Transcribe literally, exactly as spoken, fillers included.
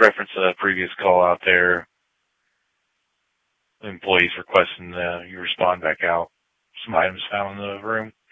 reference a previous call out there. Employees requesting uh, you respond back out. Some items found in the room.